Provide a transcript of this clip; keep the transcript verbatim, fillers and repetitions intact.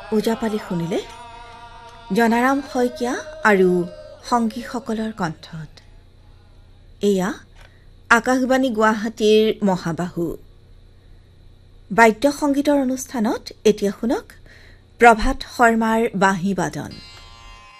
ওজাপালি শুনিলে জনাৰাম শইকীয়া আৰু সংগীসকলৰ কণ্ঠত। এয়া আকাশবাণী গুৱাহাটীৰ মহাবাহু বাদ্য সংগীতৰ অনুষ্ঠানত এতিয়া শুনক প্ৰভাত শৰ্মাৰ বাঁহী বাদন।